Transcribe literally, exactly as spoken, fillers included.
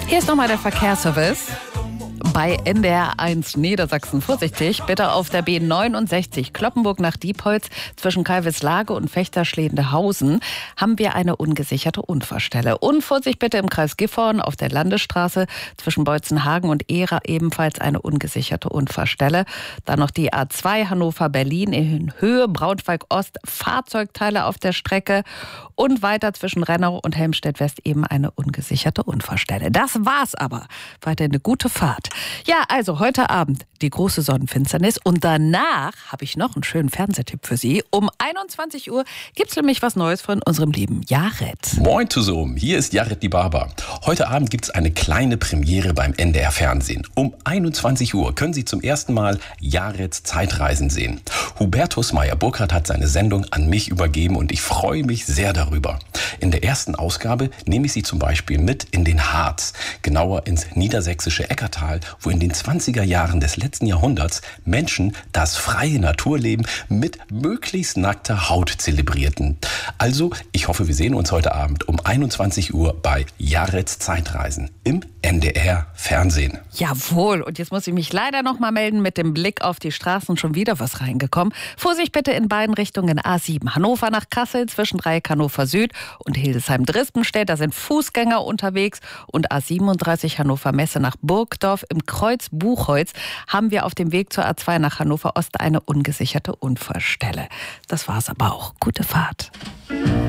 Hier ist nochmal der Verkehrsservice. Bei N D R eins Niedersachsen vorsichtig, bitte auf der B neunundsechzig Cloppenburg nach Diepholz zwischen Kalvislage und Vechterschledehausen haben wir eine ungesicherte Unfallstelle. Und Vorsicht bitte im Kreis Gifhorn auf der Landesstraße zwischen Beutzenhagen und Ehra ebenfalls eine ungesicherte Unfallstelle. Dann noch die A zwei Hannover-Berlin in Höhe Braunschweig-Ost, Fahrzeugteile auf der Strecke und weiter zwischen Rennau und Helmstedt-West eben eine ungesicherte Unfallstelle. Das war's aber. Weiter eine gute Fahrt. Ja, also heute Abend die große Sonnenfinsternis und danach habe ich noch einen schönen Fernsehtipp für Sie. Um einundzwanzig Uhr gibt es nämlich was Neues von unserem lieben Jared. Moin zusammen, hier ist Jared die Barber. Heute Abend gibt es eine kleine Premiere beim N D R Fernsehen. Um einundzwanzig Uhr können Sie zum ersten Mal Jareds Zeitreisen sehen. Hubertus Meyer-Burkhardt hat seine Sendung an mich übergeben und ich freue mich sehr darüber. In der ersten Ausgabe nehme ich Sie zum Beispiel mit in den Harz, genauer ins niedersächsische Eckertal, wo in den zwanziger Jahren des letzten Jahrhunderts Menschen das freie Naturleben mit möglichst nackter Haut zelebrierten. Also, ich hoffe, wir sehen uns heute Abend um einundzwanzig Uhr bei Jareds Zeitreisen im N D R Fernsehen. Jawohl, und jetzt muss ich mich leider noch mal melden mit dem Blick auf die Straßen, schon wieder was reingekommen. Vorsicht bitte in beiden Richtungen A sieben. Hannover nach Kassel zwischen Dreieck Hannover Süd und Hildesheim-Drispenstedt, da sind Fußgänger unterwegs und A siebenunddreißig Hannover Messe nach Burgdorf im Kreuz Buchholz haben wir auf dem Weg zur A zwei nach Hannover Ost eine ungesicherte Unfallstelle. Das war's aber auch. Gute Fahrt.